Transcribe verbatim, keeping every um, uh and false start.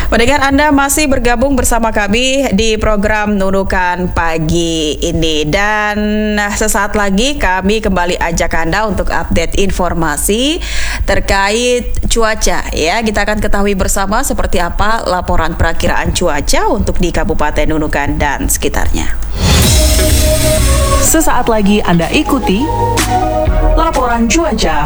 Pendengar, Anda masih bergabung bersama kami di program Nunukan Pagi ini. Dan sesaat lagi kami kembali ajak Anda untuk update informasi terkait cuaca. Ya, kita akan ketahui bersama seperti apa laporan perakiraan cuaca untuk di Kabupaten Nunukan dan sekitarnya. Sesaat lagi Anda ikuti laporan cuaca